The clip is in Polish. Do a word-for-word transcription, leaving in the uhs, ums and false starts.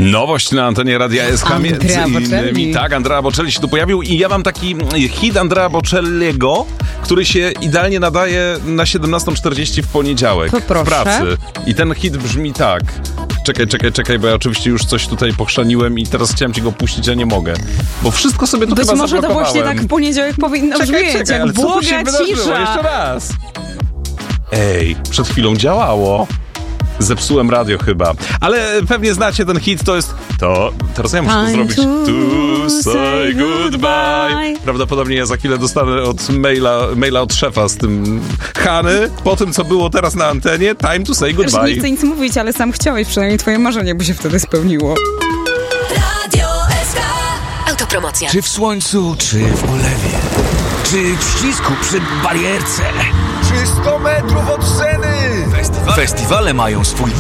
Nowość na antenie Radia S K, między innymi. Tak, Andrea Bocelli się tu pojawił i ja mam taki hit Andrea Bocelliego, który się idealnie nadaje na siedemnasta czterdzieści w poniedziałek to proszę. W pracy. I ten hit brzmi tak. Czekaj, czekaj, czekaj, bo ja oczywiście już coś tutaj pochrzaniłem i teraz chciałem ci go puścić, a nie mogę. Bo wszystko sobie tu Być chyba może to zablokowałem. właśnie tak w poniedziałek powinno czekaj, brzmieć, czekaj, jak ale błoga co tu się wydarzyło? cisza. Jeszcze raz. Ej, przed chwilą działało. Zepsułem radio chyba. Ale pewnie znacie ten hit, to jest... To... Teraz ja muszę to zrobić. To say goodbye. Prawdopodobnie ja za chwilę dostanę od maila, maila od szefa z tym Hany. Po tym, co było teraz na antenie, time to say goodbye. Nie chcę nic mówić, ale sam chciałeś, przynajmniej twoje marzenie by się wtedy spełniło. Radio S K. Autopromocja. Czy w słońcu, czy w ulewie, czy w ścisku przy barierce, czy sto metrów od sceny. Festiwale mają swój